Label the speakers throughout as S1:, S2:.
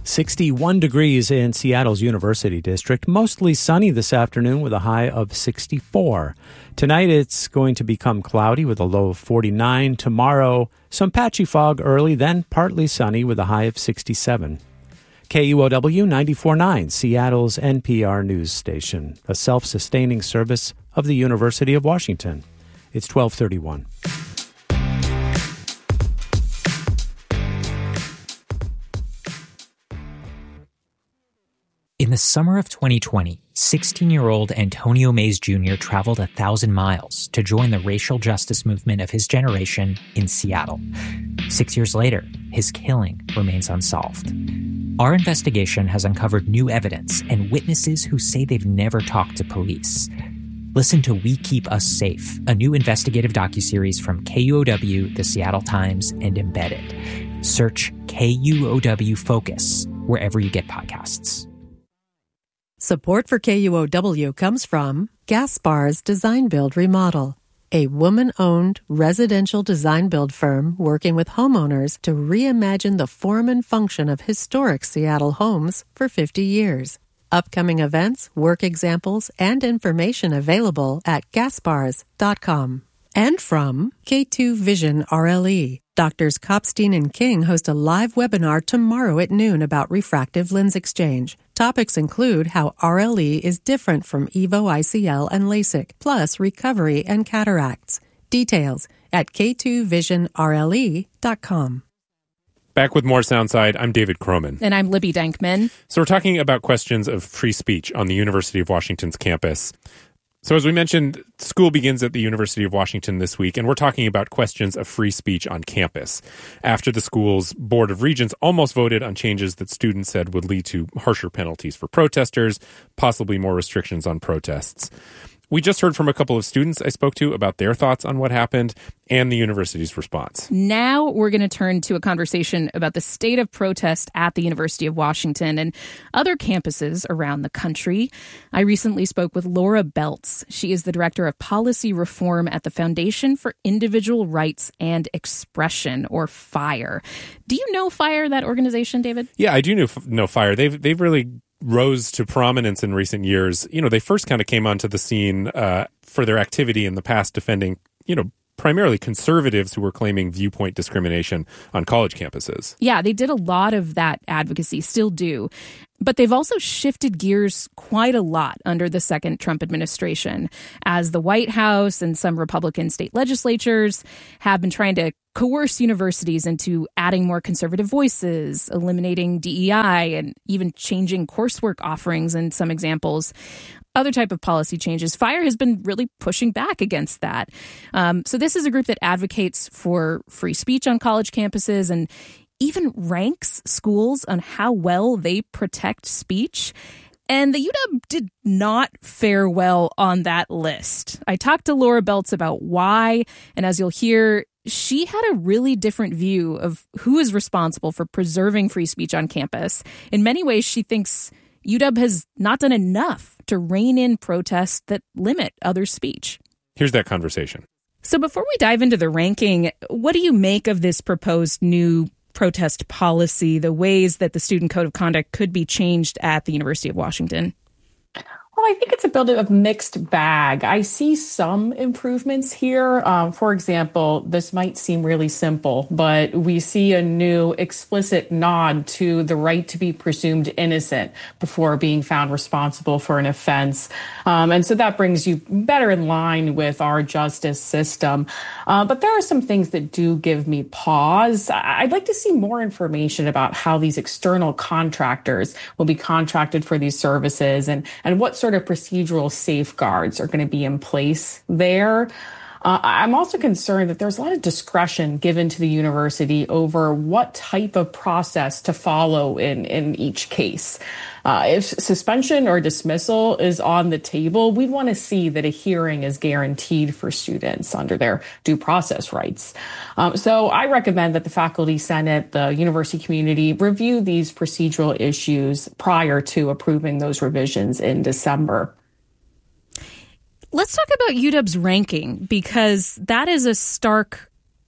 S1: 61 degrees in Seattle's University District. Mostly sunny this afternoon with a high of 64. Tonight it's going to become cloudy with a low of 49. Tomorrow, some patchy fog early, then partly sunny with a high of 67. KUOW 94.9, Seattle's NPR news station, a self-sustaining service of the University of Washington. It's 12:31.
S2: In the summer of 2020, 16-year-old Antonio Mays Jr. traveled 1,000 miles to join the racial justice movement of his generation in Seattle. 6 years later, his killing remains unsolved. Our investigation has uncovered new evidence and witnesses who say they've never talked to police. Listen to We Keep Us Safe, a new investigative docuseries from KUOW, The Seattle Times, and Embedded. Search KUOW Focus wherever you get podcasts.
S3: Support for KUOW comes from Gaspar's Design Build Remodel, a woman-owned residential design-build firm working with homeowners to reimagine the form and function of historic Seattle homes for 50 years. Upcoming events, work examples, and information available at gaspars.com. And from K2 Vision RLE. Doctors Kopstein and King host a live webinar tomorrow at noon about refractive lens exchange. Topics include how RLE is different from EVO ICL and LASIK, plus recovery and cataracts. Details at k2visionrle.com.
S4: Back with more Soundside, I'm David Croman.
S5: And I'm Libby Dankman.
S4: So we're talking about questions of free speech on the University of Washington's campus. So as we mentioned, school begins at the University of Washington this week, and we're talking about questions of free speech on campus. After the school's Board of Regents almost voted on changes that students said would lead to harsher penalties for protesters, possibly more restrictions on protests. We just heard from a couple of students I spoke to about their thoughts on what happened and the university's response.
S5: Now we're going to turn to a conversation about the state of protest at the University of Washington and other campuses around the country. I recently spoke with Laura Beltz. She is the director of policy reform at the Foundation for Individual Rights and Expression, or FIRE. Do you know FIRE, that organization, David?
S4: Yeah, I do know FIRE. They've really rose to prominence in recent years. You know, they first kind of came onto the scene for their activity in the past defending, primarily conservatives who were claiming viewpoint discrimination on college campuses.
S5: Yeah, they did a lot of that advocacy, still do. But they've also shifted gears quite a lot under the second Trump administration, as the White House and some Republican state legislatures have been trying to coerce universities into adding more conservative voices, eliminating DEI, and even changing coursework offerings in some examples. Other type of policy changes. FIRE has been really pushing back against that. So this is a group that advocates for free speech on college campuses and even ranks schools on how well they protect speech. And the UW did not fare well on that list. I talked to Laura Beltz about why, and as you'll hear, she had a really different view of who is responsible for preserving free speech on campus. In many ways, she thinks UW has not done enough to rein in protests that limit other speech.
S4: Here's that conversation.
S5: So before we dive into the ranking, what do you make of this proposed new protest policy, the ways that the Student Code of Conduct could be changed at the University of Washington?
S6: Well, I think it's a bit of a mixed bag. I see some improvements here. For example, this might seem really simple, but we see a new explicit nod to the right to be presumed innocent before being found responsible for an offense. And so that brings you better in line with our justice system. But there are some things that do give me pause. I'd like to see more information about how these external contractors will be contracted for these services and what sort of procedural safeguards are going to be in place there. I'm also concerned that there's a lot of discretion given to the university over what type of process to follow in each case. If suspension or dismissal is on the table, we want to see that a hearing is guaranteed for students under their due process rights. So I recommend that the Faculty Senate, the university community, review these procedural issues prior to approving those revisions in December.
S5: Let's talk about UW's ranking, because that is a stark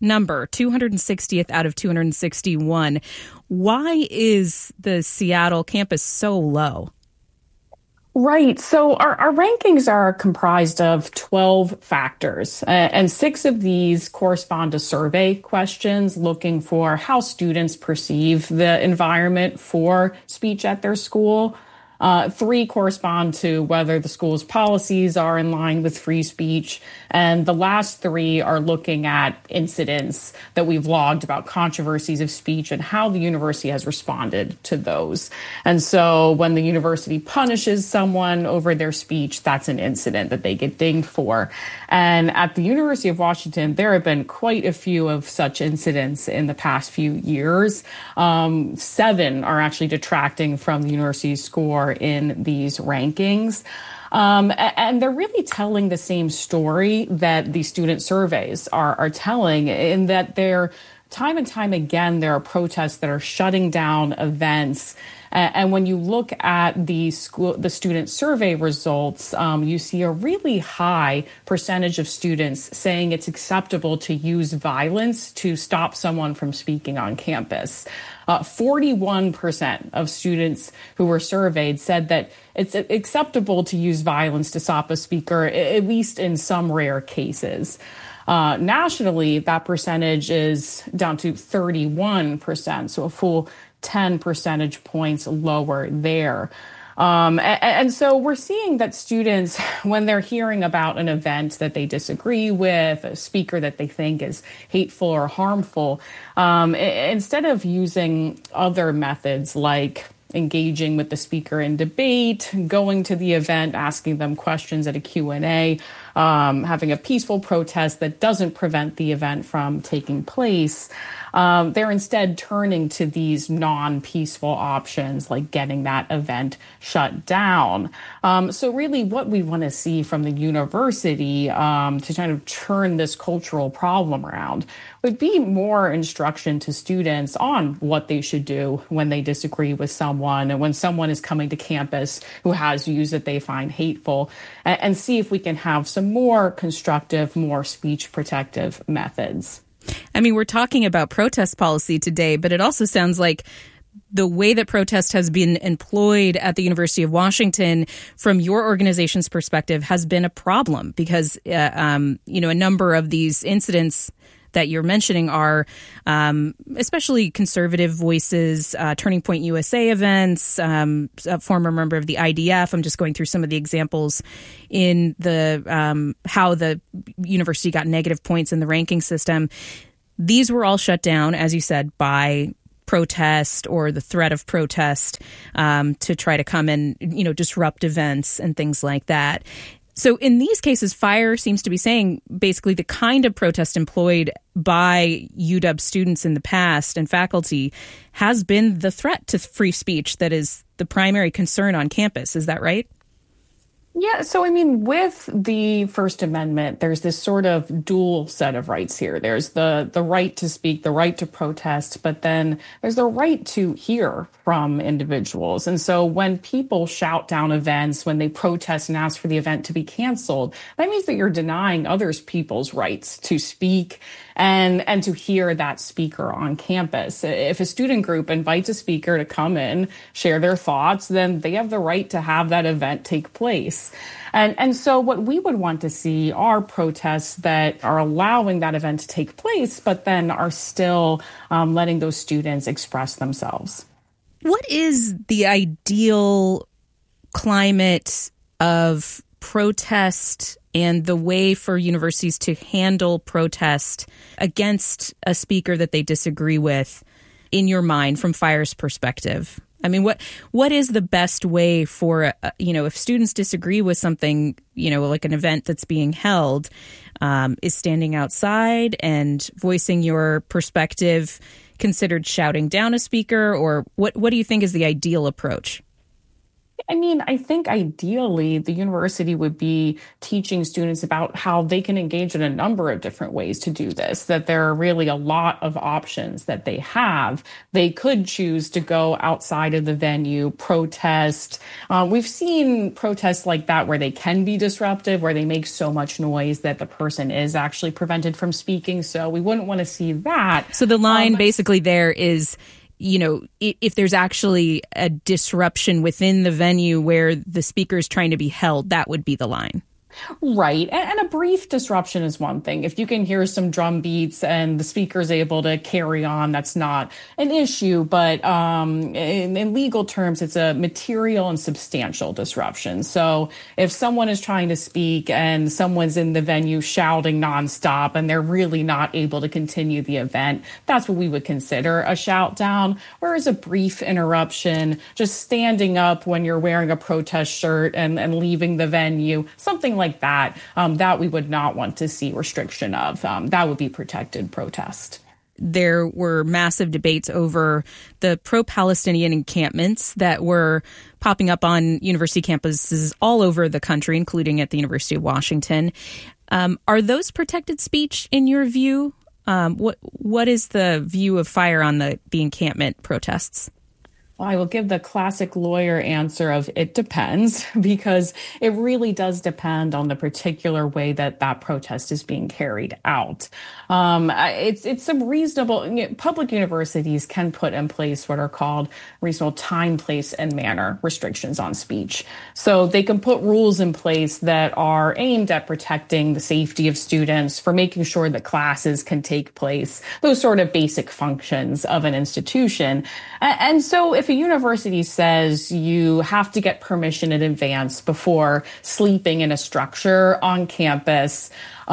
S5: number, 260th out of 261. Why is the Seattle campus so low?
S6: Right. So our rankings are comprised of 12 factors, and 6 of these correspond to survey questions looking for how students perceive the environment for speech at their school. 3 correspond to whether the school's policies are in line with free speech. And the last 3 are looking at incidents that we've logged about controversies of speech and how the university has responded to those. And so when the university punishes someone over their speech, that's an incident that they get dinged for. And at the University of Washington, there have been quite a few of such incidents in the past few years. 7 are actually detracting from the university's score in these rankings. And they're really telling the same story that the student surveys are telling, in that they're time and time again, there are protests that are shutting down events. And when you look at the student survey results, you see a really high percentage of students saying it's acceptable to use violence to stop someone from speaking on campus. 41% of students who were surveyed said that it's acceptable to use violence to stop a speaker, at least in some rare cases. Nationally, that percentage is down to 31%, so a full 10 percentage points lower there. And so we're seeing that students, when they're hearing about an event that they disagree with, a speaker that they think is hateful or harmful, instead of using other methods like engaging with the speaker in debate, going to the event, asking them questions at a Q&A, having a peaceful protest that doesn't prevent the event from taking place, they're instead turning to these non-peaceful options like getting that event shut down. So really what we want to see from the university to kind of turn this cultural problem around would be more instruction to students on what they should do when they disagree with someone and when someone is coming to campus who has views that they find hateful, and see if we can have some more constructive, more speech protective methods.
S5: I mean, we're talking about protest policy today, but it also sounds like the way that protest has been employed at the University of Washington, from your organization's perspective, has been a problem because, a number of these incidents that you're mentioning are especially conservative voices, Turning Point USA events, a former member of the IDF. I'm just going through some of the examples in the how the university got negative points in the ranking system. These were all shut down, as you said, by protest or the threat of protest to try to come and, disrupt events and things like that. So in these cases, FIRE seems to be saying basically the kind of protest employed by UW students in the past and faculty has been the threat to free speech that is the primary concern on campus. Is that right?
S6: Yeah, so with the First Amendment, there's this sort of dual set of rights here. There's the right to speak, the right to protest, but then there's the right to hear from individuals. And so when people shout down events, when they protest and ask for the event to be canceled, that means that you're denying others people's rights to speak and to hear that speaker on campus. If a student group invites a speaker to come in, share their thoughts, then they have the right to have that event take place. And so what we would want to see are protests that are allowing that event to take place, but then are still letting those students express themselves.
S5: What is the ideal climate of protest and the way for universities to handle protest against a speaker that they disagree with, in your mind, from FIRE's perspective? I mean, what is the best way for, if students disagree with something, like an event that's being held, is standing outside and voicing your perspective considered shouting down a speaker? Or what do you think is the ideal approach?
S6: I mean, I think ideally the university would be teaching students about how they can engage in a number of different ways to do this, that there are really a lot of options that they have. They could choose to go outside of the venue, protest. We've seen protests like that where they can be disruptive, where they make so much noise that the person is actually prevented from speaking. So we wouldn't want to see that.
S5: So the line basically there is, if there's actually a disruption within the venue where the speaker is trying to be held, that would be the line.
S6: Right. And a brief disruption is one thing. If you can hear some drum beats and the speaker is able to carry on, that's not an issue. But in legal terms, it's a material and substantial disruption. So if someone is trying to speak and someone's in the venue shouting nonstop and they're really not able to continue the event, that's what we would consider a shout down. Whereas a brief interruption, just standing up when you're wearing a protest shirt and leaving the venue, something like that, that we would not want to see restriction of. That would be protected protest.
S5: There were massive debates over the pro-Palestinian encampments that were popping up on university campuses all over the country, including at the University of Washington. Are those protected speech in your view? What is the view of FIRE on the encampment protests?
S6: Well, I will give the classic lawyer answer of it depends, because it really does depend on the particular way that protest is being carried out. It's some reasonable, public universities can put in place what are called reasonable time, place, and manner restrictions on speech. So they can put rules in place that are aimed at protecting the safety of students, for making sure that classes can take place, those sort of basic functions of an institution. And so if a university says you have to get permission in advance before sleeping in a structure on campus,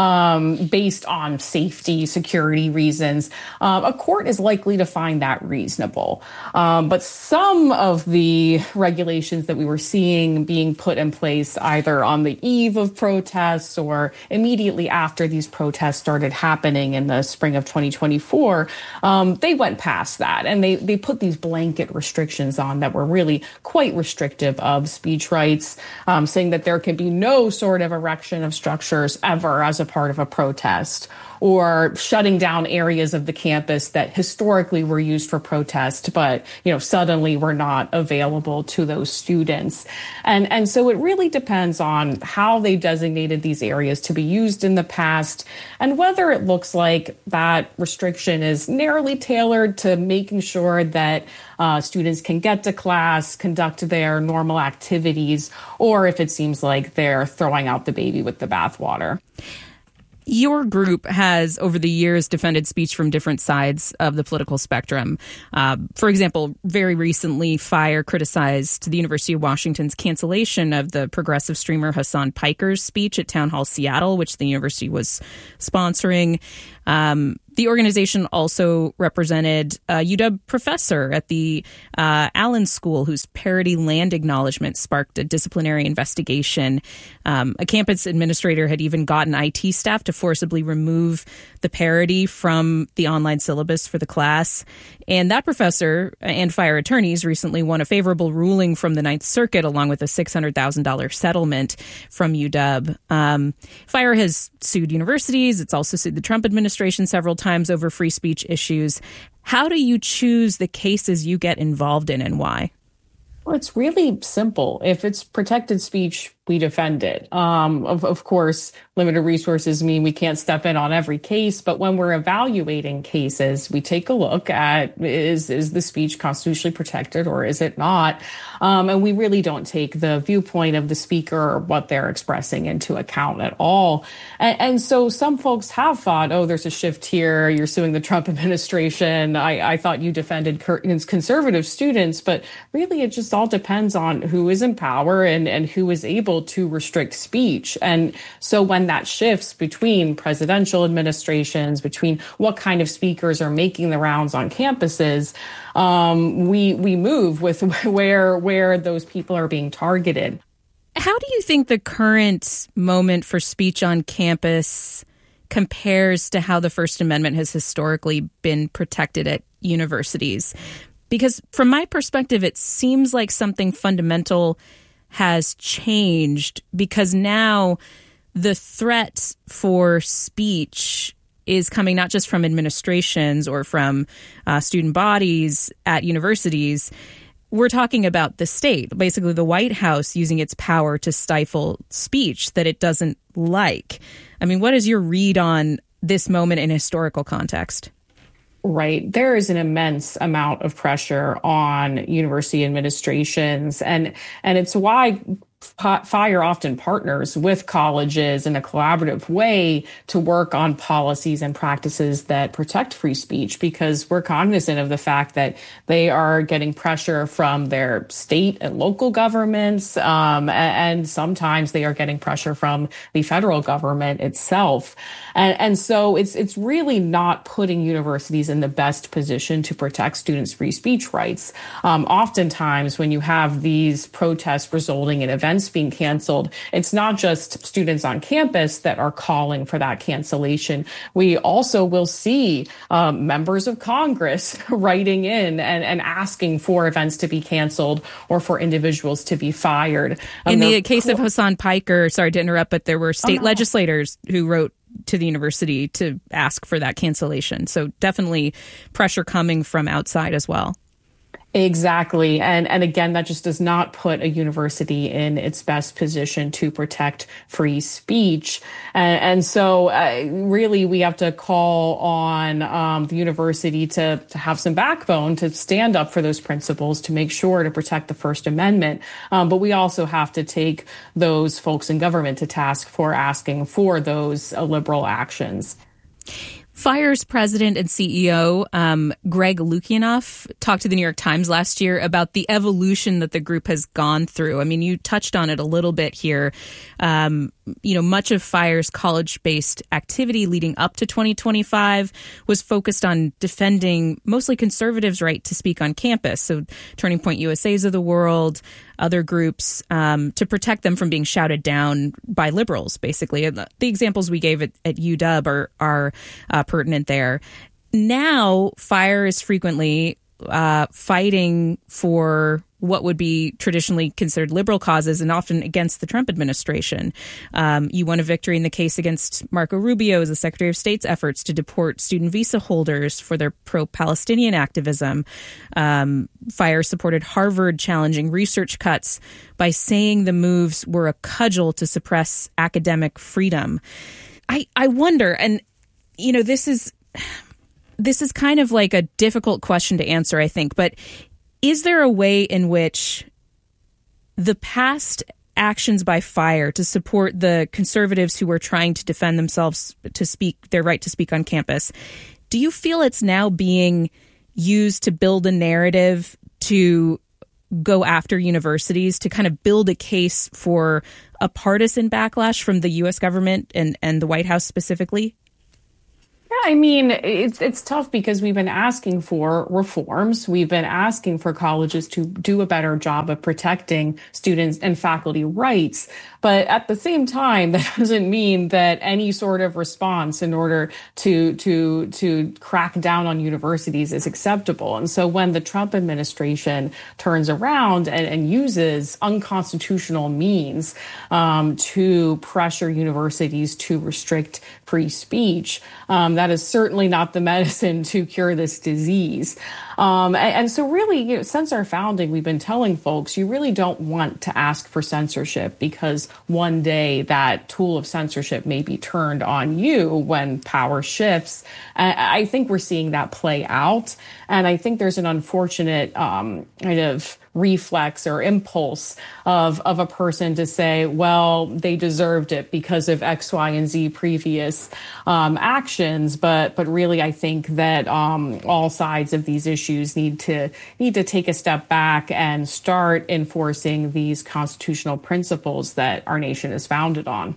S6: based on safety, security reasons, a court is likely to find that reasonable. But some of the regulations that we were seeing being put in place either on the eve of protests or immediately after these protests started happening in the spring of 2024, they went past that and they put these blanket restrictions on that were really quite restrictive of speech rights, saying that there can be no sort of erection of structures ever as a part of a protest, or shutting down areas of the campus that historically were used for protest, but, suddenly were not available to those students. And so it really depends on how they designated these areas to be used in the past, and whether it looks like that restriction is narrowly tailored to making sure that students can get to class, conduct their normal activities, or if it seems like they're throwing out the baby with the bathwater.
S5: Your group has, over the years, defended speech from different sides of the political spectrum. For example, very recently, FIRE criticized the University of Washington's cancellation of the progressive streamer Hassan Piker's speech at Town Hall Seattle, which the university was sponsoring. The organization also represented a UW professor at the Allen School whose parody land acknowledgement sparked a disciplinary investigation. A campus administrator had even gotten IT staff to forcibly remove the parody from the online syllabus for the class. And that professor and FIRE attorneys recently won a favorable ruling from the Ninth Circuit, along with a $600,000 settlement from UW. FIRE has sued universities. It's also sued the Trump administration several times over free speech issues. How do you choose the cases you get involved in, and why?
S6: Well, it's really simple. If it's protected speech, we defend it. Of course, limited resources mean we can't step in on every case, but when we're evaluating cases, we take a look at is the speech constitutionally protected or is it not? And we really don't take the viewpoint of the speaker or what they're expressing into account at all. And so some folks have thought, oh, there's a shift here. You're suing the Trump administration. I thought you defended conservative students, but really it just all depends on who is in power and who is able to restrict speech. And so when that shifts between presidential administrations, between what kind of speakers are making the rounds on campuses, we move with where those people are being targeted.
S5: How do you think the current moment for speech on campus compares to how the First Amendment has historically been protected at universities? Because from my perspective, it seems like something fundamental has changed, because now the threat for speech is coming not just from administrations or from student bodies at universities. We're talking about the state, basically the White House using its power to stifle speech that it doesn't like. I mean, what is your read on this moment in historical context?
S6: Right. There is an immense amount of pressure on university administrations, and it's why FIRE often partners with colleges in a collaborative way to work on policies and practices that protect free speech, because we're cognizant of the fact that they are getting pressure from their state and local governments, and sometimes they are getting pressure from the federal government itself. And so it's really not putting universities in the best position to protect students' free speech rights. Oftentimes, when you have these protests resulting in events being canceled, it's not just students on campus that are calling for that cancellation. We also will see members of Congress writing in and asking for events to be canceled or for individuals to be fired.
S5: In the case of Hassan Piker, sorry to interrupt, but there were state legislators who wrote to the university to ask for that cancellation. So definitely pressure coming from outside as well.
S6: Exactly. And again, that just does not put a university in its best position to protect free speech. And so really, we have to call on the university to have some backbone, to stand up for those principles, to make sure to protect the First Amendment. But we also have to take those folks in government to task for asking for those liberal actions.
S5: FIRE's president and CEO, Greg Lukianoff, talked to the New York Times last year about the evolution that the group has gone through. I mean, you touched on it a little bit here. Much of FIRE's college-based activity leading up to 2025 was focused on defending mostly conservatives' right to speak on campus. So Turning Point USA's of the world, other groups, to protect them from being shouted down by liberals, basically. And the examples we gave at UW are pertinent there. Now, FIRE is frequently fighting for what would be traditionally considered liberal causes and often against the Trump administration. You won a victory in the case against Marco Rubio as the Secretary of State's efforts to deport student visa holders for their pro-Palestinian activism. FIRE supported Harvard challenging research cuts by saying the moves were a cudgel to suppress academic freedom. I wonder, and this is kind of like a difficult question to answer, I think, but is there a way in which the past actions by FIRE to support the conservatives who are trying to defend themselves, to speak their right to speak on campus, do you feel it's now being used to build a narrative to go after universities, to kind of build a case for a partisan backlash from the U.S. government and the White House specifically?
S6: Yeah, I mean, it's tough because we've been asking for reforms. We've been asking for colleges to do a better job of protecting students and faculty rights. But at the same time, that doesn't mean that any sort of response in order to crack down on universities is acceptable. And so when the Trump administration turns around and uses unconstitutional means to pressure universities to restrict free speech, that is certainly not the medicine to cure this disease. And so really, since our founding, we've been telling folks, you really don't want to ask for censorship, because one day that tool of censorship may be turned on you when power shifts. I think we're seeing that play out. And I think there's an unfortunate kind of reflex or impulse of a person to say, well, they deserved it because of X, Y, and Z previous actions. But really, I think that all sides of these issues need to take a step back and start enforcing these constitutional principles that our nation is founded on.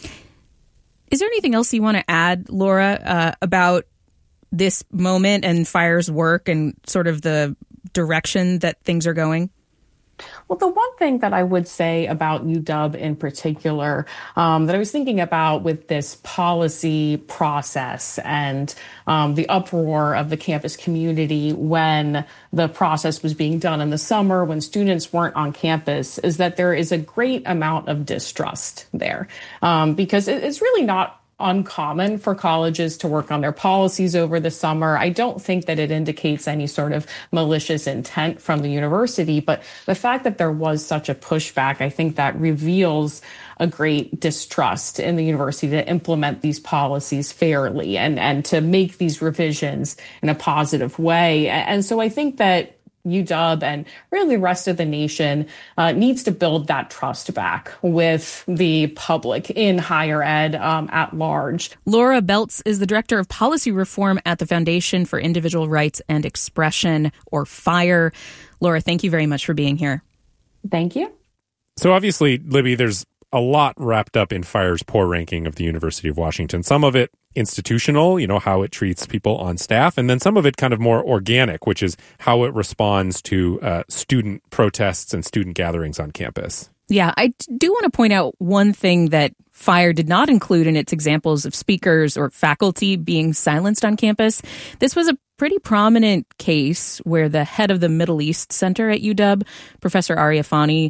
S5: Is there anything else you want to add, Laura, about this moment and FIRE's work and sort of the direction that things are going?
S6: Well, the one thing that I would say about UW in particular, that I was thinking about with this policy process and the uproar of the campus community when the process was being done in the summer, when students weren't on campus, is that there is a great amount of distrust there, because it's really not uncommon for colleges to work on their policies over the summer. I don't think that it indicates any sort of malicious intent from the university, but the fact that there was such a pushback, I think that reveals a great distrust in the university to implement these policies fairly and to make these revisions in a positive way. And so I think that UW and really the rest of the nation needs to build that trust back with the public in higher ed at large.
S5: Laura Beltz is the director of policy reform at the Foundation for Individual Rights and Expression, or FIRE. Laura, thank you very much for being here.
S6: Thank you.
S4: So obviously, Libby, there's a lot wrapped up in FIRE's poor ranking of the University of Washington. Some of it institutional, how it treats people on staff, and then some of it kind of more organic, which is how it responds to student protests and student gatherings on campus.
S5: Yeah, I do want to point out one thing that FIRE did not include in its examples of speakers or faculty being silenced on campus. This was a pretty prominent case where the head of the Middle East Center at UW, Professor Arifani,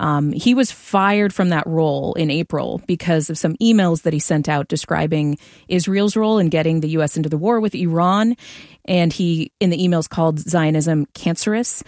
S5: he was fired from that role in April because of some emails that he sent out describing Israel's role in getting the U.S. into the war with Iran. And he, in the emails, called Zionism cancerous.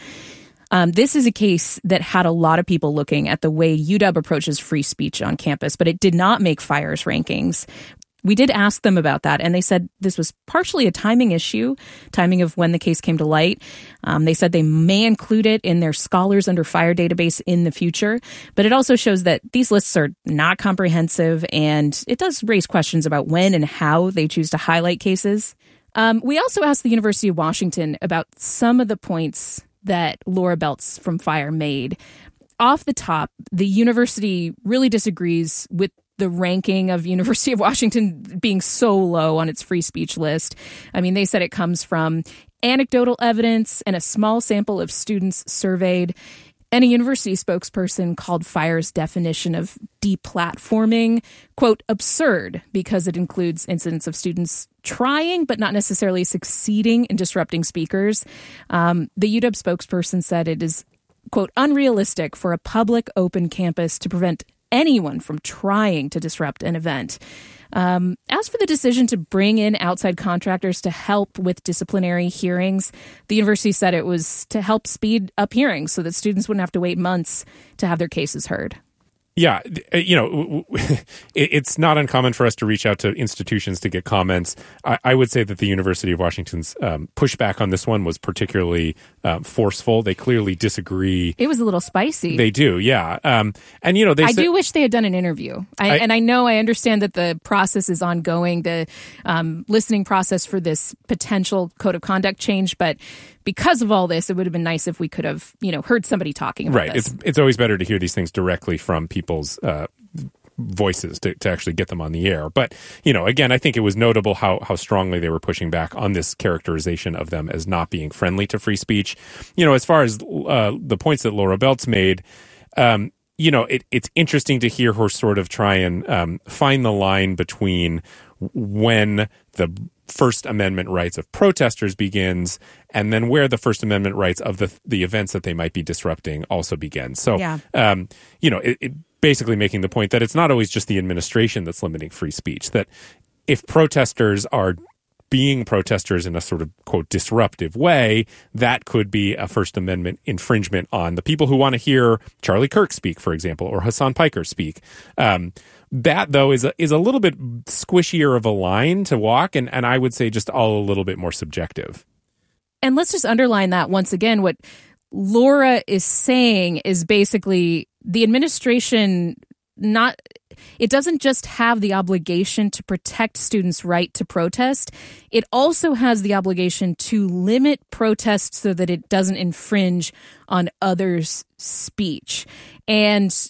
S5: This is a case that had a lot of people looking at the way UW approaches free speech on campus, but it did not make FIRE's rankings. We did ask them about that, and they said this was partially a timing issue, timing of when the case came to light. They said they may include it in their Scholars Under Fire database in the future, but it also shows that these lists are not comprehensive, and it does raise questions about when and how they choose to highlight cases. We also asked the University of Washington about some of the points that Laura Beltz from FIRE made. Off the top, the university really disagrees with the ranking of University of Washington being so low on its free speech list. I mean, they said it comes from anecdotal evidence and a small sample of students surveyed. And a university spokesperson called FIRE's definition of deplatforming, quote, absurd, because it includes incidents of students trying but not necessarily succeeding in disrupting speakers. The UW spokesperson said it is, quote, unrealistic for a public open campus to prevent anyone from trying to disrupt an event. As for the decision to bring in outside contractors to help with disciplinary hearings, the university said it was to help speed up hearings so that students wouldn't have to wait months to have their cases heard.
S4: Yeah, it's not uncommon for us to reach out to institutions to get comments. I would say that the University of Washington's pushback on this one was particularly forceful. They clearly disagree.
S5: It was a little spicy.
S4: They do, yeah. I
S5: do wish they had done an interview. I understand that the process is ongoing, the listening process for this potential code of conduct change, but because of all this, it would have been nice if we could have, heard somebody talking about this.
S4: It's always better to hear these things directly from people's voices to actually get them on the air. But, again, I think it was notable how strongly they were pushing back on this characterization of them as not being friendly to free speech. As far as the points that Laura Beltz made, it's interesting to hear her sort of try and find the line between when the First Amendment rights of protesters begins and then where the First Amendment rights of the events that they might be disrupting also begins. So, it basically making the point that it's not always just the administration that's limiting free speech, that if protesters are being protesters in a sort of, quote, disruptive way, that could be a First Amendment infringement on the people who want to hear Charlie Kirk speak, for example, or Hassan Piker speak. That, though, is a little bit squishier of a line to walk, and I would say just all a little bit more subjective.
S5: And let's just underline that once again. What Laura is saying is basically the administration it doesn't just have the obligation to protect students' right to protest. It also has the obligation to limit protest so that it doesn't infringe on others' speech. And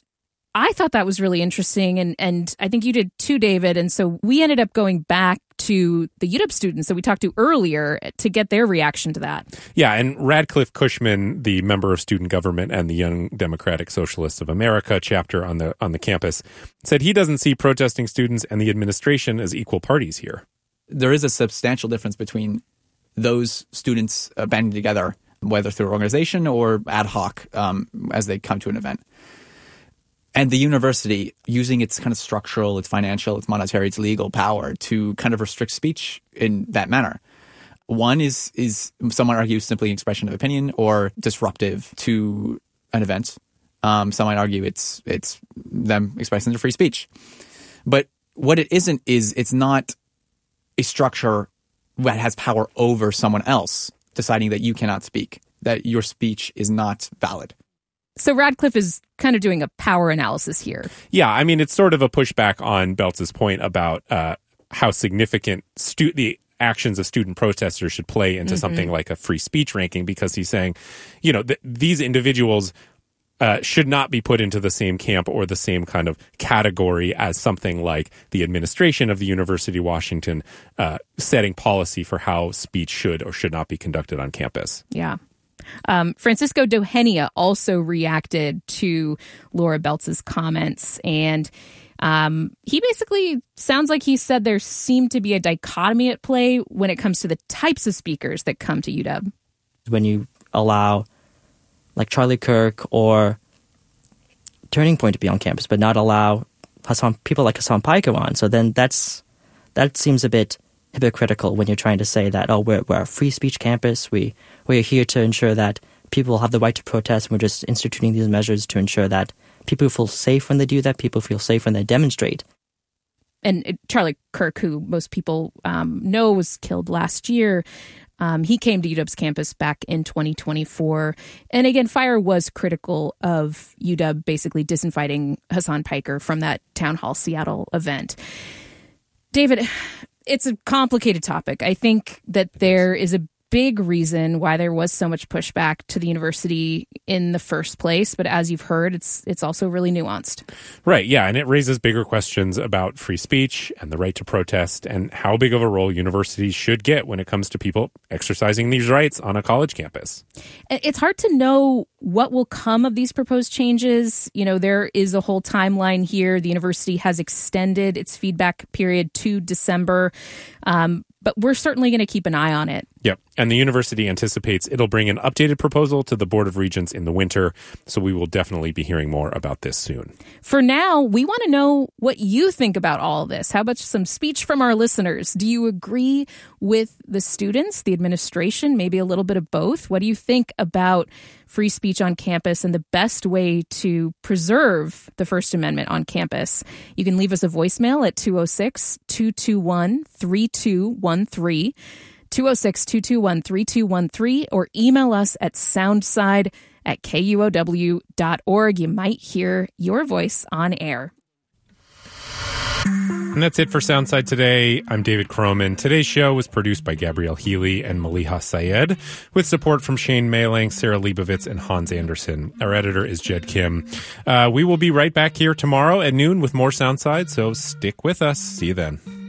S5: I thought that was really interesting, and I think you did too, David. And so we ended up going back to the UW students that we talked to earlier to get their reaction to that.
S4: Yeah, and Radcliffe Cushman, the member of student government and the Young Democratic Socialists of America chapter on the campus, said he doesn't see protesting students and the administration as equal parties here.
S7: There is a substantial difference between those students banding together, whether through organization or ad hoc as they come to an event, and the university using its kind of structural, its financial, its monetary, its legal power to kind of restrict speech in that manner. One is some might argue simply expression of opinion or disruptive to an event. Some might argue it's them expressing their free speech. But what it isn't is it's not a structure that has power over someone else deciding that you cannot speak, that your speech is not valid.
S5: So Radcliffe is kind of doing a power analysis here.
S4: Yeah, I mean, it's sort of a pushback on Beltz's point about how significant the actions of student protesters should play into something like a free speech ranking, because he's saying, these individuals should not be put into the same camp or the same kind of category as something like the administration of the University of Washington setting policy for how speech should or should not be conducted on campus.
S5: Yeah. Francisco Dohenya also reacted to Laura Beltz's comments, and he basically sounds like he said there seemed to be a dichotomy at play when it comes to the types of speakers that come to UW.
S8: When you allow like Charlie Kirk or Turning Point to be on campus, but not allow people like Hasan Piker on, so then that seems a bit hypocritical when you're trying to say that, we're a free speech campus, we're here to ensure that people have the right to protest, and we're just instituting these measures to ensure that people feel safe when they do that, people feel safe when they demonstrate.
S5: And Charlie Kirk, who most people know was killed last year, he came to UW's campus back in 2024. And again, FIRE was critical of UW basically disinviting Hasan Piker from that Town Hall Seattle event. David, it's a complicated topic. I think that there is a big reason why there was so much pushback to the university in the first place. But as you've heard, it's also really nuanced.
S4: Right, yeah, and it raises bigger questions about free speech and the right to protest and how big of a role universities should get when it comes to people exercising these rights on a college campus.
S5: It's hard to know what will come of these proposed changes. There is a whole timeline here. The university has extended its feedback period to December. But we're certainly going to keep an eye on it.
S4: Yep. And the university anticipates it'll bring an updated proposal to the Board of Regents in the winter. So we will definitely be hearing more about this soon.
S5: For now, we want to know what you think about all of this. How about some speech from our listeners? Do you agree with the students, the administration, maybe a little bit of both? What do you think about free speech on campus and the best way to preserve the First Amendment on campus? You can leave us a voicemail at 206-221-3213, 206-221-3213, or email us at soundside@kuow.org. You might hear your voice on air.
S4: And that's it for Soundside today. I'm David Croman. Today's show was produced by Gabrielle Healy and Maliha Syed, with support from Shane Mailing, Sarah Leibovitz, and Hans Anderson. Our editor is Jed Kim. We will be right back here tomorrow at noon with more Soundside, so stick with us. See you then.